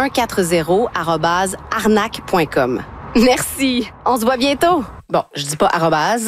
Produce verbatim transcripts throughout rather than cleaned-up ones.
un quatre zéro arobase arnaque point com. Merci. On se voit bientôt. Bon, je dis pas arrobase,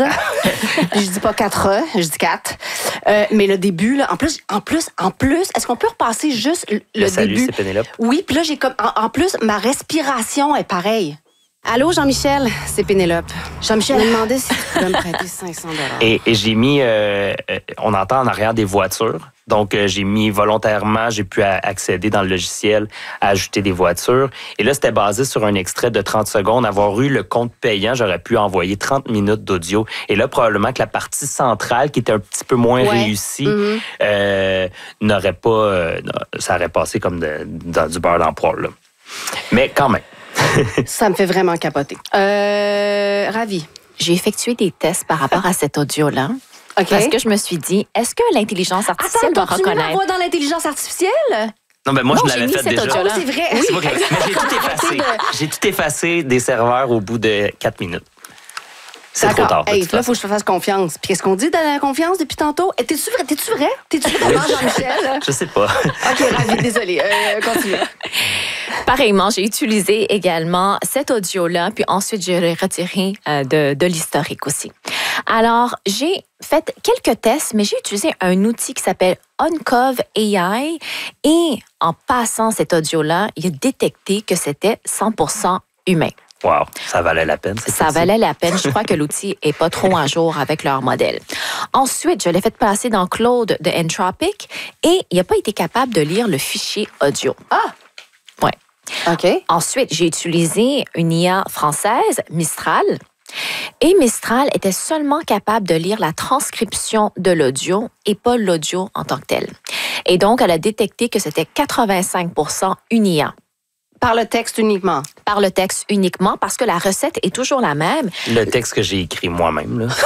je dis pas quatre E, je dis quatre. Euh, mais le début, là, en plus, en plus, en plus, est-ce qu'on peut repasser juste le, le salut, début? C'est Pénélope. Oui, puis là, j'ai comme, en, en plus, ma respiration est pareille. Allô, Jean-Michel, c'est Pénélope. Jean-Michel, je me demandais si tu pouvais me prêter cinq cents dollars. Et, et j'ai mis, euh, on entend en arrière des voitures. Donc, euh, j'ai mis volontairement, j'ai pu a- accéder dans le logiciel à ajouter des voitures. Et là, c'était basé sur un extrait de trente secondes. Avoir eu le compte payant, j'aurais pu envoyer trente minutes d'audio. Et là, probablement que la partie centrale, qui était un petit peu moins Ouais. réussie, Mm-hmm. euh, n'aurait pas... Euh, ça aurait passé comme de, dans du beurre dans le poêle, là. Mais quand même. Ça me fait vraiment capoter. Euh, ravi. J'ai effectué des tests par rapport à cet audio-là. OK. Parce que je me suis dit, est-ce que l'intelligence artificielle Attends, va tu mets la reconnaître? voix dans l'intelligence artificielle? Non, mais moi, Non, je j'ai l'avais mis fait cet déjà. audio-là. Oh, c'est vrai. C'est pas que- Oui. mais j'ai tout effacé. J'ai tout effacé des serveurs au bout de quatre minutes. C'est trop tard. de Hey, toute là, il façon. faut que je te fasse confiance. Puis qu'est-ce qu'on dit de la confiance depuis tantôt? Eh, T'es-tu vrai? T'es-tu vrai? T'es-tu vraiment Jean-Michel? Je sais pas. OK, ravi, désolé. Euh, continue. Pareillement, j'ai utilisé également cet audio-là, puis ensuite, je l'ai retiré euh, de, de l'historique aussi. Alors, j'ai fait quelques tests, mais j'ai utilisé un outil qui s'appelle Uncov A I et en passant cet audio-là, il a détecté que c'était cent pour cent humain. Wow, ça valait la peine. cette Ça fois-ci. valait la peine. Je crois que l'outil est pas trop à jour avec leur modèle. Ensuite, je l'ai fait passer dans Claude de Entropic et il n'a pas été capable de lire le fichier audio. Ah! Ouais. OK. Ensuite, j'ai utilisé une I A française, Mistral. Et Mistral était seulement capable de lire la transcription de l'audio et pas l'audio en tant que tel. Et donc, elle a détecté que c'était quatre-vingt-cinq pour cent une I A. Par le texte uniquement. Par le texte uniquement, parce que la recette est toujours la même. Le texte que j'ai écrit moi-même, là.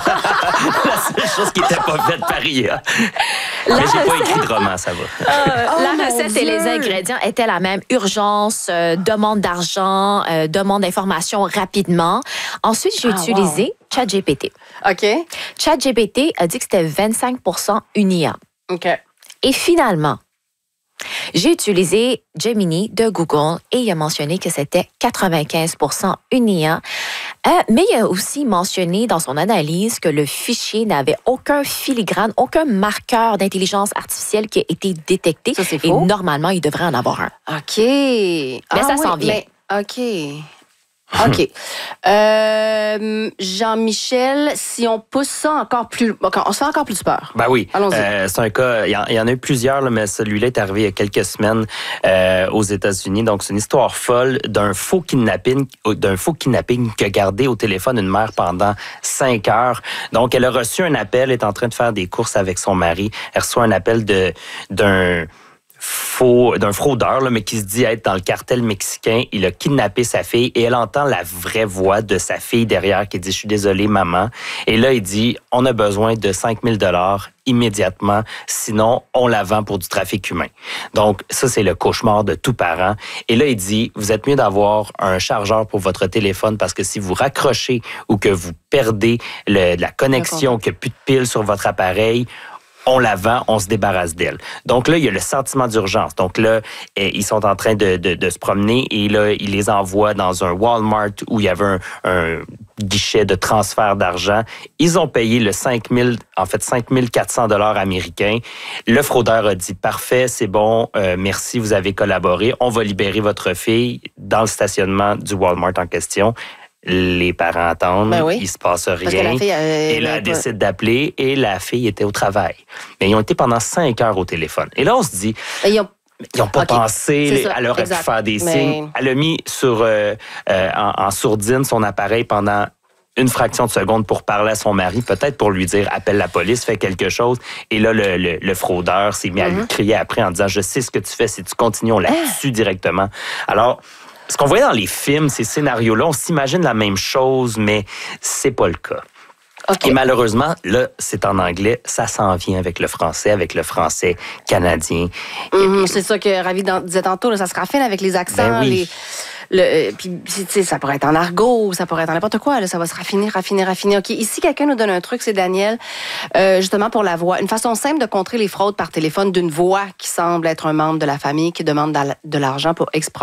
La seule chose qui n'était pas faite par I A. La Mais j'ai pas recette- écrit de roman, ça va. Euh, Oh, la mon recette et Dieu! les ingrédients étaient la même. Urgence, euh, demande d'argent, euh, demande d'informations rapidement. Ensuite, j'ai Ah, utilisé ChatGPT. OK. ChatGPT a dit que c'était vingt-cinq pour cent une I A. OK. Et finalement, j'ai utilisé Gemini de Google et il a mentionné que c'était quatre-vingt-quinze pour cent une I A. Euh, mais il a aussi mentionné dans son analyse que le fichier n'avait aucun filigrane, aucun marqueur d'intelligence artificielle qui a été détecté. Ça, c'est Et faux. normalement, il devrait en avoir un. OK. Mais ça s'en vient. OK. OK. Euh, Jean-Michel, si on pousse ça encore plus... OK, on se fait encore plus peur. Ben oui. Allons-y. Euh, c'est un cas, il y, en, il y en a eu plusieurs, là, mais celui-là est arrivé il y a quelques semaines euh, aux États-Unis. Donc, c'est une histoire folle d'un faux kidnapping, d'un faux kidnapping qui a gardé au téléphone une mère pendant cinq heures. Donc, elle a reçu un appel, elle est en train de faire des courses avec son mari. Elle reçoit un appel de d'un faux, d'un fraudeur, là, mais qui se dit être dans le cartel mexicain. Il a kidnappé sa fille et elle entend la vraie voix de sa fille derrière qui dit « Je suis désolé, maman ». Et là, il dit « On a besoin de cinq mille dollars immédiatement, sinon on la vend pour du trafic humain ». Donc, ça, c'est le cauchemar de tout parent. Et là, il dit « Vous êtes mieux d'avoir un chargeur pour votre téléphone parce que si vous raccrochez ou que vous perdez le, la connexion, qu'il n'y a plus de piles sur votre appareil, on la vend, on se débarrasse d'elle. Donc là, il y a le sentiment d'urgence. Donc là, eh, ils sont en train de, de, de se promener et là, ils les envoient dans un Walmart où il y avait un, un guichet de transfert d'argent. Ils ont payé le cinq mille, en fait cinq mille quatre cents dollars américains. Le fraudeur a dit « Parfait, c'est bon, euh, merci, vous avez collaboré. On va libérer votre fille dans le stationnement du Walmart en question. » Les parents attendent, Ben oui. il se passe rien. Parce que la fille, euh, et là, ben, elle décide d'appeler et la fille était au travail. Mais ils ont été pendant cinq heures au téléphone. Et là, on se dit, Ils ont- ils n'ont pas OK. pensé, C'est les- ça, elle aurait exact. pu faire des Mais- signes. Elle a mis sur, euh, euh, en, en sourdine son appareil pendant une fraction de seconde pour parler à son mari, peut-être pour lui dire « appelle la police, fais quelque chose ». Et là, le, le, le fraudeur s'est mis à lui crier après en disant « je sais ce que tu fais, si tu continues, on la tue directement ». Alors, ce qu'on voyait dans les films, ces scénarios-là, on s'imagine la même chose, mais c'est pas le cas. OK. Et malheureusement, là, c'est en anglais, ça s'en vient avec le français, avec le français canadien. Mhm, c'est ça que Ravi dans- disait tantôt, là, ça se raffine avec les accents. Ben oui. les, le, euh, puis, tu sais, ça pourrait être en argot, ça pourrait être en n'importe quoi. Là, ça va se raffiner, raffiner, raffiner. OK, ici, quelqu'un nous donne un truc, c'est Daniel, euh, justement pour la voix. Une façon simple de contrer les fraudes par téléphone d'une voix qui semble être un membre de la famille qui demande de l'argent pour X